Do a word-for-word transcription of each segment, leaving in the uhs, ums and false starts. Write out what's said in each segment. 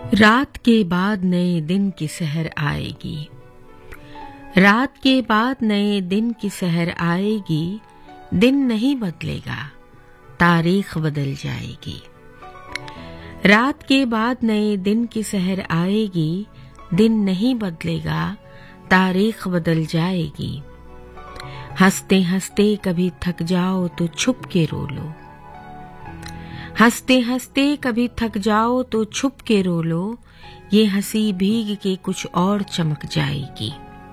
रात के बाद नए दिन की सहर आएगी। रात के बाद नए दिन की सहर आएगी। दिन नहीं बदलेगा, तारीख बदल जाएगी। रात के बाद नए दिन की सहर आएगी। दिन नहीं बदलेगा, तारीख बदल जाएगी। हंसते हंसते कभी थक जाओ तो छुप के रो लो। हंसते हंसते कभी थक जाओ तो छुप के रो लो। ये हंसी भीग के कुछ और चमक जाएगी।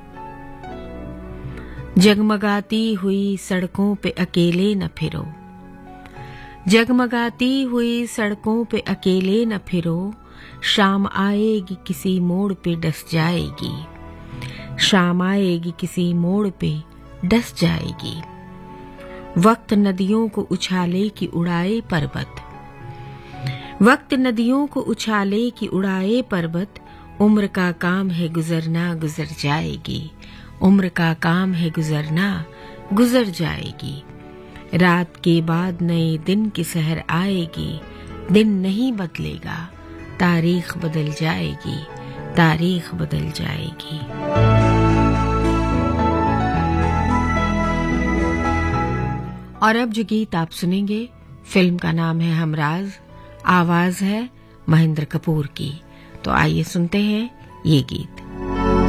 जगमगाती हुई सड़कों पे अकेले न फिरो। जगमगाती हुई सड़कों पे अकेले न फिरो। शाम आएगी किसी मोड़ पे डस जाएगी। शाम आएगी किसी मोड़ पे डस जाएगी। वक्त नदियों को उछाले कि उड़ाए पर्वत। वक्त नदियों को उछाले कि उड़ाए पर्वत। उम्र का काम है गुजरना, गुजर जाएगी। उम्र का काम है गुजरना, गुजर जाएगी। रात के बाद नए दिन की सहर आएगी। दिन नहीं बदलेगा, तारीख बदल जाएगी। तारीख बदल जाएगी। और अब जो गीत आप सुनेंगे, फिल्म का नाम है हमराज, आवाज है महेंद्र कपूर की। तो आइए सुनते हैं ये गीत।